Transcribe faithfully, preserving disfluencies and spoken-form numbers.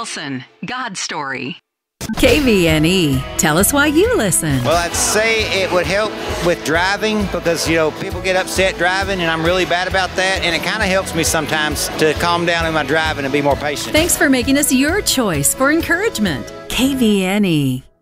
Wilson, God's Story. K V N E. Tell us why you listen. Well, I'd say it would help with driving because, you know, people get upset driving, and I'm really bad about that, and it kind of helps me sometimes to calm down in my driving and be more patient. Thanks for making us your choice for encouragement. K V N E.